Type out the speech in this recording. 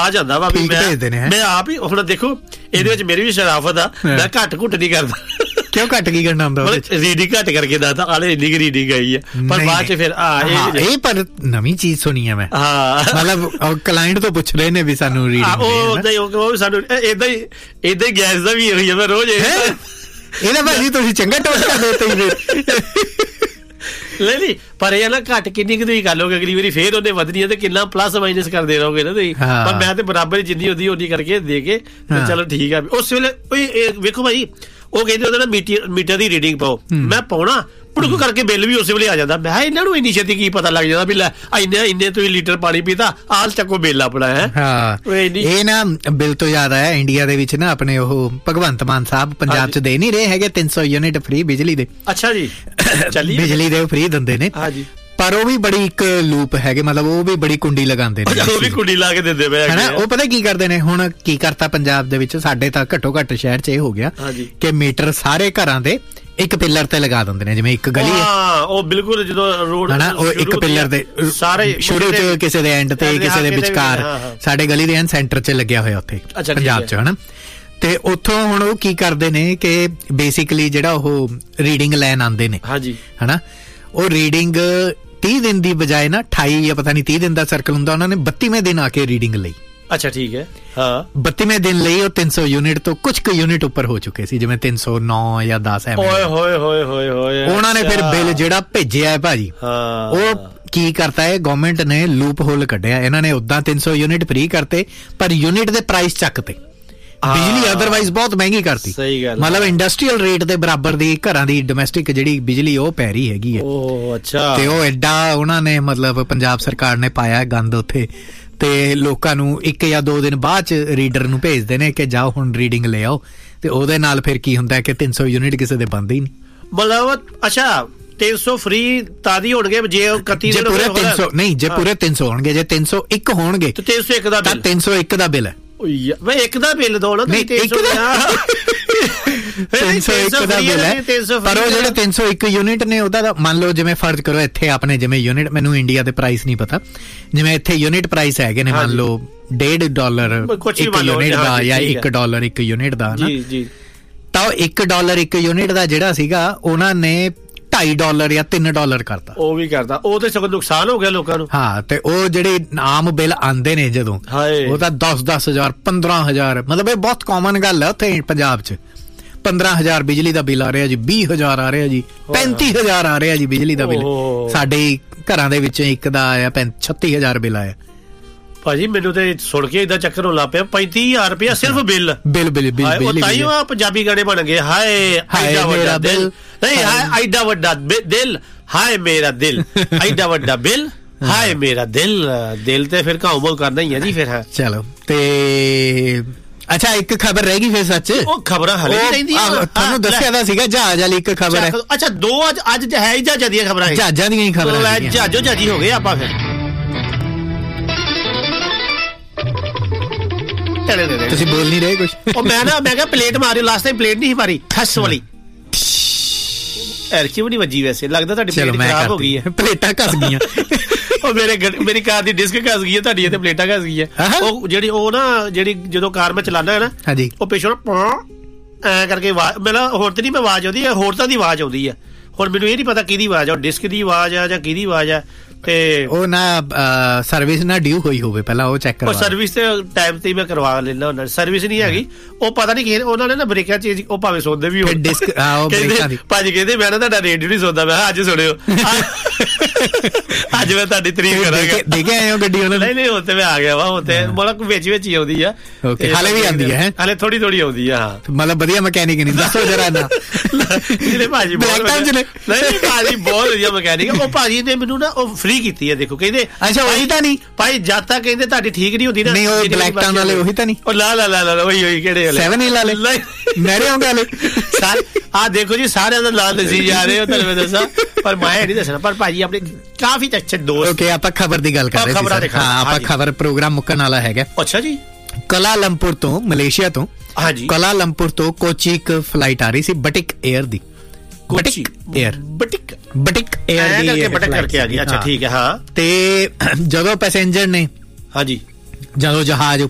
ਆ ਜਾਂਦਾ ਵਾ ਵੀ ਮੈਂ ਆਪ ਹੀ ਹੁਣ ਦੇਖੋ ਇਹਦੇ ਵਿੱਚ ਮੇਰੀ ਵੀ ਸ਼ਰਾਫਤ ਆ, ਮੈਂ ਘੱਟ ਘੁੱਟ ਨਹੀਂ ਕਰਦਾ। ਕਿਉਂ ਘੱਟ ਕੀ ਕਰਨਾ ਹੁੰਦਾ? ਰੀਡਿੰਗ ਘੱਟ ਕਰਕੇ ਦੱਸਦਾ ਆਲੇ ਇੰਨੀ ਰੀਡਿੰਗ ਆਈ ਹੈ, ਪਰ ਬਾਅਦ ਚ ਫਿਰ ਇਹ ਪਰ ਨਵੀਂ ਚੀਜ਼ ਸੁਣੀ ਹੈ ਮੈਂ। ਮਤਲਬ ਕਲਾਇੰਟ ਤੋਂ ਪੁੱਛ ਰਹੇ ਨੇ ਵੀ ਸਾਨੂੰ ਰੀਡਿੰਗ ਉਹ ਸਾਨੂੰ ਏਦਾਂ ਹੀ ਗੈਸ ਦਾ ਵੀ ਇਹੀ ਹੈ। ਮੈਂ ਰੋਜ਼ ਇਹਦਾ ਭਾਜੀ ਤੁਸੀਂ ਚੰਗਾ ਟੋਸ ਕਰ ਦਿੱਤੇ ਨਹੀਂ, ਪਰ ਇਹ ਨਾ ਘੱਟ ਕਿੰਨੀ ਕੁ ਤੁਸੀਂ ਕਰ ਲੋਗੇ, ਅਗਲੀ ਵਾਰੀ ਫੇਰ ਉਹਨੇ ਵਧਣੀ ਹੈ ਤੇ ਕਿੰਨਾ ਪਲੱਸ ਮਾਈਨਸ ਕਰਦੇ ਰਹੋਗੇ ਨਾ ਤੁਸੀਂ। ਪਰ ਮੈਂ ਤੇ ਬਰਾਬਰ ਜਿੰਨੀ ਹੁੰਦੀ ਉਨੀ ਕਰਕੇ ਦੇ ਕੇ ਚਲੋ ਠੀਕ ਆ। ਉਸ ਵੇਲੇ ਵੇਖੋ ਭਾਈ ਉਹ ਕਹਿੰਦੇ ਉਹਦੇ ਨਾਲ ਮੀਟਰ ਦੀ ਰੀਡਿੰਗ ਪਾਓ, ਮੈਂ ਪਾਉਣਾ ਪੁੜਕ ਕਰਕੇ ਬਿੱਲ ਵੀ ਉਸੇ ਵੇਲੇ ਆ ਜਾਂਦਾ। ਮੈਂ ਇਹਨਾਂ ਨੂੰ ਇੰਨੀ ਛੇਤੀ ਕੀ ਪਤਾ ਲੱਗ ਜਾਂਦਾ ਵੀ ਲੈ ਇੰਨੇ ਤੁਸੀਂ ਲੀਟਰ ਪਾਣੀ ਪੀਤਾ ਆਲ ਚੱਕੋ ਬਿੱਲ ਆਪਣਾ ਹੈ। ਇਹ ਨਾ ਬਿੱਲ ਤੋਂ ਯਾਦ ਆਇਆ, ਇੰਡੀਆ ਦੇ ਵਿੱਚ ਨਾ ਆਪਣੇ ਉਹ ਭਗਵੰਤ ਮਾਨ ਸਾਹਿਬ ਪੰਜਾਬ ਚ ਦੇ ਨਹੀਂ ਰਹੇ ਹੈਗੇ 300 ਯੂਨਿਟ ਫ੍ਰੀ ਬਿਜਲੀ ਦੇ। ਅੱਛਾ ਜੀ, ਬਿਜਲੀ ਦੇ ਫ੍ਰੀ ਦਿੰਦੇ ਨੇ। ਹਾਂਜੀ, ਪਰ ਉਹ ਵੀ ਬੜੀ ਇੱਕ ਲੂਪ ਹੈਗੇ, ਮਤਲਬ ਉਹ ਵੀ ਬੜੀ ਕੁੰਡੀ ਲਗਾਉਂਦੇ ਨੇ। ਉਹ ਵੀ ਕੁੰਡੀ ਲਾ ਕੇ ਦਿੰਦੇ ਪਏ ਹੈਨਾ। ਉਹ ਪਤਾ ਕੀ ਕਰਦੇ ਨੇ ਹੁਣ, ਕੀ ਕਰਤਾ ਪੰਜਾਬ ਦੇ ਵਿੱਚ, ਸਾਡੇ ਤਾਂ ਘੱਟੋ ਘੱਟ ਸ਼ਹਿਰ ਚ ਇਹ ਹੋ ਗਿਆ ਕਿ ਮੀਟਰ ਸਾਰੇ ਘਰਾਂ ਦੇ ਇੱਕ ਪਿੱਲਰ ਤੇ ਲਗਾ ਦਿੰਦੇ ਨੇ। ਜਿਵੇਂ ਇੱਕ ਗਲੀ ਹੈ ਉਹ ਬਿਲਕੁਲ ਜਦੋਂ ਰੋਡ ਹਨਾ, ਉਹ ਇੱਕ ਪਿੱਲਰ ਦੇ ਸਾਰੇ ਸ਼ੁਰੂ ਚ ਕਿਸੇ ਦੇ ਐਂਡ ਤੇ ਕਿਸੇ ਦੇ ਵਿਚਕਾਰ, ਸਾਡੇ ਗਲੀ ਦੇ ਐਨ ਸੈਂਟਰ ਚ ਲੱਗਿਆ ਹੋਇਆ ਉੱਥੇ ਪੰਜਾਬ ਚ ਹਨਾ। ਤੇ ਉੱਥੋਂ ਹੁਣ ਉਹ ਕੀ ਕਰਦੇ ਨੇ ਕਿ ਬੇਸਿਕਲੀ ਜਿਹੜਾ ਉਹ ਰੀਡਿੰਗ ਲੈਣ ਆਉਂਦੇ ਨੇ ਹਨਾ, ਉਹ ਰੀਡਿੰਗ 30 ਦਿਨ ਦੀ ਬਜਾਏ ਨਾ 28 ਜਾਂ ਪਤਾ ਨਹੀਂ 30 ਦਿਨ ਦਾ ਸਰਕਲ ਹੁੰਦਾ, ਉਹਨਾਂ ਨੇ 32ਵੇਂ ਦਿਨ ਆ ਕੇ ਰੀਡਿੰਗ ਲਈ। ਅੱਛਾ ਠੀਕ ਹੈ, ਹਾਂ 32ਵੇਂ ਦਿਨ ਲਈ ਉਹ 300 ਯੂਨਿਟ ਤੋਂ ਕੁਝ ਕੁ ਯੂਨਿਟ ਉੱਪਰ ਹੋ ਚੁੱਕੇ ਸੀ, ਜਿਵੇਂ 309 ਜਾਂ 10 ਐਵੇਂ। ਹੋਏ ਉਹਨਾਂ ਨੇ ਫਿਰ ਬਿੱਲ ਜਿਹੜਾ ਭੇਜਿਆ ਹੈ ਭਾਜੀ, ਉਹ ਕੀ ਕਰਤਾ ਹੈ ਗਵਰਨਮੈਂਟ ਨੇ ਲੂਪ ਹੋਲ ਕੱਢਿਆ। ਇਹਨਾਂ ਨੇ ਉਦਾਂ 300 ਯੂਨਿਟ ਫ੍ਰੀ ਕਰਤੇ, ਪਰ ਯੂਨਿਟ ਦੇ ਪ੍ਰਾਈਸ ਚੱਕਤੇ। ਬਿਜਲੀ ਅਦਰਵਾਈਜ਼ ਬਹੁਤ ਮਹਿੰਗੀ ਕਰਤੀ, ਮਤਲਬ ਇੰਡਸਟਰੀਅਲ ਰੇਟ ਦੇ ਬਰਾਬਰ ਦੀ ਘਰਾਂ ਦੀ ਡੋਮੈਸਟਿਕ ਜਿਹੜੀ ਬਿਜਲੀ ਉਹ ਪੈ ਰਹੀ ਹੈਗੀ ਹੈ। ਅੱਛਾ, ਤੇ ਉਹ ਐਡਾ ਉਹਨਾਂ ਨੇ ਮਤਲਬ ਪੰਜਾਬ ਸਰਕਾਰ ਨੇ ਪਾਇਆ ਗੰਦ ਉੱਥੇ, ਤੇ ਲੋਕਾਂ ਨੂੰ 1 ਜਾਂ 2 ਦਿਨ ਬਾਅਦ ਚ ਰੀਡਰ ਨੂੰ ਭੇਜਦੇ ਨੇ ਕਿ ਜਾਓ ਹੁਣ ਰੀਡਿੰਗ ਲੈ ਆਓ, ਤੇ ਉਹਦੇ ਨਾਲ ਫਿਰ ਕੀ ਹੁੰਦਾ ਕਿ 300 ਯੂਨਿਟ ਕਿਸੇ ਦੇ ਬਣਦੇ ਹੀ ਨਹੀਂ। ਮਤਲਬ ਅੱਛਾ 300 ਫ੍ਰੀ ਤਾਦੀ ਹੋਣਗੇ ਜੇ 31 ਦਿਨ ਪੂਰੇ 300 ਨਹੀਂ, ਜੇ ਪੂਰੇ 300 ਹੋਣਗੇ, ਜੇ 301 ਹੋਣਗੇ ਤੇ 301 ਦਾ ਬਿੱਲ, 301 ਦਾ ਬਿੱਲ ਹੈ। ਵੇ ਇੱਕ ਦਾ ਬਿੱਲ ਦੋ ਨਾ, 301 ਦਾ ਬਿੱਲ ਹੈ। ਪਰ ਉਹ ਜਿਹੜੇ 301 ਯੂਨਿਟ ਨੇ ਉਹਦਾ ਮੰਨ ਲਓ, ਜਿਵੇਂ ਫਰਜ਼ ਕਰੋ ਇੱਥੇ ਆਪਣੇ ਜਿਵੇਂ ਯੂਨਿਟ, ਮੈਨੂੰ ਇੰਡੀਆ ਦੇ ਪ੍ਰਾਈਸ ਨਹੀਂ ਪਤਾ, ਜਿਵੇਂ ਇੱਥੇ ਯੂਨਿਟ ਪ੍ਰਾਈਸ ਹੈਗੇ ਨੇ ਮੰਨ ਲਓ $1.5 ਇੱਕ ਯੂਨਿਟ ਦਾ ਜਾਂ $1 ਇੱਕ ਯੂਨਿਟ ਦਾ ਨਾ, ਤਾਂ ਉਹ $1 ਇੱਕ ਯੂਨਿਟ ਦਾ ਜਿਹੜਾ ਸੀਗਾ ਉਹਨਾਂ ਨੇ $2.5 ਜਾਂ $3 ਕਰਤਾ। ਉਹ ਵੀ ਕਰਦਾ, ਉਹ ਤੇ ਸਗੋਂ ਨੁਕਸਾਨ ਹੋ ਗਿਆ ਲੋਕਾਂ ਨੂੰ। ਹਾਂ, ਤੇ ਉਹ ਜਿਹੜੇ ਆਮ ਬਿੱਲ ਆਉਂਦੇ ਨੇ ਜਦੋਂ, ਉਹ ਤਾਂ 10,000 15,000, ਮਤਲਬ ਇਹ ਬਹੁਤ ਕਾਮਨ ਗੱਲ ਹੈ ਉੱਥੇ ਪੰਜਾਬ ਚ। 15,000 ਬਿਜਲੀ ਦਾ ਬਿੱਲ ਆ ਰਿਹਾ ਜੀ, 20,000 ਆ ਰਿਹਾ ਜੀ, 35,000 ਆ ਰਿਹਾ ਜੀ ਬਿਜਲੀ ਦਾ ਬਿੱਲ। ਸਾਡੇ ਘਰਾਂ ਦੇ ਵਿੱਚ ਇੱਕ ਦਾ ਆਇਆ 36,000 ਬਿੱਲ ਆਇਆ। ਭਾਜੀ ਮੈਨੂੰ ਤੇ ਸੁਣ ਕੇ ਏਦਾਂ ਚੱਕਰ ਹੋਣ ਲੱਗ ਪਿਆ, 35,000 ਰੁਪਇਆ ਸਿਰਫ ਬਿੱਲ। ਤਾਈਓ ਆ ਪੰਜਾਬੀ ਗਾਣੇ ਬਣ ਗਏ, ਹਾਏ ਐਡਾ ਵੱਡਾ ਦਿਲ, ਨਹੀਂ ਹਾਏ ਐਡਾ ਵੱਡਾ ਦਿਲ, ਹਾਏ ਮੇਰਾ ਦਿਲ, ਐਡਾ ਵੱਡਾ ਬਿੱਲ, ਹਾਏ ਮੇਰਾ ਦਿਲ ਤੇ ਫਿਰ ਘਾਉ ਬੋਲ ਕਰਨਾ ਹੀ ਹੈ ਜੀ। ਫਿਰ ਚਲੋ, ਤੇ ਅੱਛਾ ਇੱਕ ਖਬਰ ਰਹਿ ਗਈ ਫਿਰ ਸੱਚ, ਉਹ ਖਬਰਾਂ ਹਲੇ ਵੀ ਰਹਿੰਦੀਆਂ, ਤੁਹਾਨੂੰ ਦੱਸਿਆ ਤਾਂ ਸੀਗਾ ਜਹਾਜ਼ ਵਾਲੀ ਇੱਕ ਖਬਰ ਹੈ। ਅੱਛਾ ਦੋ ਅੱਜ ਹੈ ਜਹਾਜ਼ਾਂ ਦੀਆਂ ਖਬਰਾਂ, ਜਹਾਜ਼ਾਂ ਦੀਆਂ ਹੀ ਖਬਰਾਂ, ਜਹਾਜ਼ੋ ਜਹਾਜ਼ੀ ਹੋ ਗਏ ਆਪਾਂ। ਫਿਰ ਤੁਸੀਂ ਬੋਲ ਨਹੀਂ ਰਹੇ ਕੁਝ। ਉਹ ਮੈਂ ਕਿਹਾ ਪਲੇਟ ਮਾਰਿਓ, ਲਾਸਟ ਟਾਈਮ ਪਲੇਟ ਨਹੀਂ ਮਾਰੀ, ਠੱਸ ਵਾਲੀ ਕਿਉਂ ਨਹੀਂ ਵੱਜੀ? ਵੈਸੇ ਲੱਗਦਾ ਤੁਹਾਡੀ ਪਲੇਟ ਖਰਾਬ ਹੋ ਗਈ ਹੈ, ਪਲੇਟਾਂ ਘਸ ਗਈਆਂ। ਉਹ ਮੇਰੀ ਕਾਰ ਦੀ ਡਿਸਕ ਘਸ ਗਈ ਹੈ, ਤੁਹਾਡੀ ਤੇ ਪਲੇਟਾਂ ਘਸ ਗਈ ਹੈ। ਉਹ ਜਿਹੜੀ ਜਦੋਂ ਕਾਰ ਮੈਂ ਚਲਾਉਂਦਾ ਹੈ ਨਾ, ਉਹ ਪਿੱਛੋਂ ਐ ਕਰਕੇ ਮਤਲਬ ਹੋਰ ਤੇ ਨਹੀਂ ਮੈਂ ਆਵਾਜ਼ ਆਉਂਦੀ ਹੈ, ਹੋਰ ਤਾਂ ਦੀ ਆਵਾਜ਼ ਆਉਂਦੀ ਹੈ। ਹੁਣ ਮੈਨੂੰ ਇਹ ਨਹੀਂ ਪਤਾ ਕਿਹਦੀ ਆਵਾਜ਼ ਆ, ਡਿਸਕ ਦੀ ਆਵਾਜ਼ ਆ ਜਾਂ ਕਿਹਦੀ ਆਵਾਜ਼ ਆ। ਤੇ ਉਹ ਨਾ ਸਰਵਿਸ ਨਾ ਡਿਊ ਹੋਈ ਹੋਵੇ, ਪਹਿਲਾਂ ਉਹ ਚੈੱਕ ਕਰਵਾ। ਸਰਵਿਸ ਤੇ ਟਾਈਮ ਤੇ ਮੈਂ ਕਰਵਾ ਲੈਣਾ ਹੁੰਦਾ, ਸਰਵਿਸ ਨਹੀਂ ਹੈਗੀ। ਉਹ ਪਤਾ ਨਹੀਂ ਕਿ ਉਹਨਾਂ ਨੇ ਨਾ ਬ੍ਰੇਕਾਂ ਚੇਂਜ, ਉਹ ਭਾਵੇਂ ਸੁਣਦੇ ਵੀ ਹੋਣ ਡਿਸਕ। ਭਾਜੀ ਕਹਿੰਦੇ ਮੈਂ ਨਾ ਤੁਹਾਡਾ ਰੇਡੀਓ ਨਹੀਂ ਸੁਣਦਾ, ਮੈਂ ਅੱਜ ਸੁਣਿਓ, ਅੱਜ ਮੈਂ ਤੁਹਾਡੀ ਤਾਰੀਫ ਕਰਾਂਗਾ। ਦੇਖੇ ਆਏ ਹੋ ਗੱਡੀ ਉਹਨਾਂ? ਨਹੀਂ ਉੱਥੇ ਮੈਂ ਆ ਗਿਆ ਵਾ, ਉੱਥੇ ਮਤਲਬ ਵਿੱਚ ਹੀ ਆਉਂਦੀ ਆ, ਹਾਲੇ ਵੀ ਆਉਂਦੀ ਹੈ, ਹਾਲੇ ਥੋੜੀ ਆਉਂਦੀ ਆ। ਮਤਲਬ ਵਧੀਆ ਮਕੈਨਿਕ ਨਹੀਂ, ਦੱਸੋ ਜਰਾ ਨਾ। ਭਾਜੀ ਨਹੀਂ, ਭਾਜੀ ਬਹੁਤ ਵਧੀਆ ਮਕੈਨਿਕ। ਉਹ ਭਾਜੀ ਨੇ ਮੈਨੂੰ ਨਾ ਉਹ ਫ੍ਰੀ ਕੀਤੀ ਹੈ, ਦੇਖੋ ਕਹਿੰਦੇ। ਅੱਛਾ ਉਹੀ ਤਾਂ ਨਹੀਂ ਭਾਈ, ਜਦ ਤੱਕ ਕਹਿੰਦੇ ਤੁਹਾਡੀ ਠੀਕ ਨਹੀਂ ਹੁੰਦੀ ਨਾ। ਨਹੀਂ ਉਹ ਬਲੈਕ ਟਾਊਨ ਵਾਲੇ ਉਹੀ ਤਾਂ ਨਹੀਂ? ਉਹ ਲਾ ਉਹੀ ਕਿਹੜੇ ਵਾਲੇ? 7 ਹੀਲ ਵਾਲੇ, ਮੇਰੇ ਆਉਂਦੇ ਵਾਲੇ। ਆ ਦੇਖੋ ਜੀ, ਸਾਰਿਆਂ ਦਾ ਨਾਂ ਦੱਸੀ ਜਾ ਰਹੇ ਹੋ, ਤੁਹਾਨੂੰ ਮੈਂ ਦੱਸਾਂ, ਪਰ ਮੈਂ ਨਹੀਂ ਦੱਸਣਾ। ਪਰ ਭਾਜੀ ਆਪਣੇ ਕਾਫੀ ਅੱਛੇ ਦੋਸਤ। ਓਕੇ, ਆਪਾਂ ਖਬਰ ਦੀ ਗੱਲ ਕਰ ਰਹੇ ਸੀ। ਹਾਂ, ਆਪਾਂ ਖਬਰ ਪ੍ਰੋਗਰਾਮ ਮੁੱਕਣ ਵਾਲਾ ਹੈਗਾ। ਅੱਛਾ ਜੀ। ਕੁਆਲਾਲੰਪੁਰ ਤੋਂ, ਮਲੇਸ਼ੀਆ ਤੋਂ, ਹਾਂਜੀ, ਕੁਆਲਾਲੰਪੁਰ ਤੋਂ ਕੋਚੀ ਇੱਕ ਫਲਾਈਟ ਆ ਰਹੀ ਸੀ, ਬਟਿਕ 에ਅਰ ਦੀ। ਬਟਿਕ 에ਅਰ ਕਰਕੇ ਆ ਗਈ। ਅੱਛਾ ਠੀਕ ਹੈ। ਹਾਂ, ਤੇ ਜਦੋਂ ਪੈਸੇਂਜਰ ਨੇ, ਹਾਂਜੀ, ਜਦੋਂ ਜਹਾਜ਼